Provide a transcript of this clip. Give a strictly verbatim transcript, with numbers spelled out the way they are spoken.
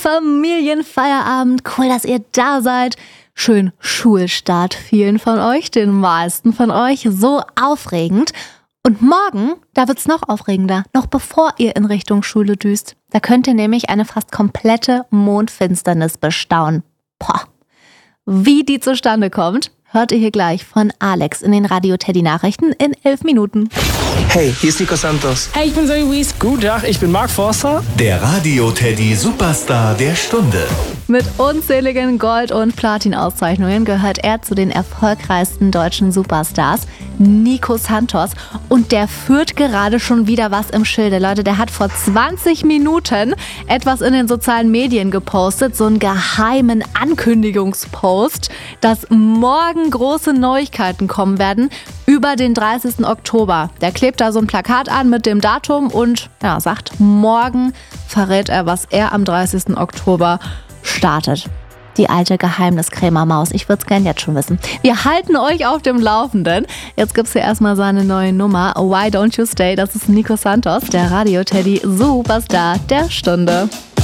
Familienfeierabend. Cool, dass ihr da seid. Schön Schulstart vielen von euch, den meisten von euch. So aufregend. Und morgen, da wird's noch aufregender. Noch bevor ihr in Richtung Schule düst. Da könnt ihr nämlich eine fast komplette Mondfinsternis bestaunen. Boah. Wie die zustande kommt, hört ihr hier gleich von Alex in den Radio-Teddy-Nachrichten in elf Minuten. Hey, hier ist Nico Santos. Hey, ich bin Zoe Wies. Guten Tag, ich bin Mark Forster. Der Radio-Teddy-Superstar der Stunde. Mit unzähligen Gold- und Platin-Auszeichnungen gehört er zu den erfolgreichsten deutschen Superstars, Nico Santos. Und der führt gerade schon wieder was im Schilde. Leute, der hat vor zwanzig Minuten etwas in den sozialen Medien gepostet, so einen geheimen Ankündigungspost, dass morgen große Neuigkeiten kommen werden über den dreißigsten Oktober. Der klebt da so ein Plakat an mit dem Datum und ja, sagt, morgen verrät er, was er am dreißigsten Oktober startet. Die alte Geheimniskrämermaus. Ich würde es gern jetzt schon wissen. Wir halten euch auf dem Laufenden. Jetzt gibt's hier erstmal seine neue Nummer. Why Don't You Stay? Das ist Nico Santos, der Radio-Teddy Superstar der Stunde.